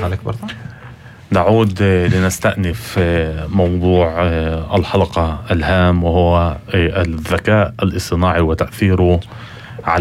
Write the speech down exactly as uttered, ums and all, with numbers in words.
عليك برضه. نعود لنستأنف موضوع الحلقة الهام، وهو الذكاء الاصطناعي وتأثيره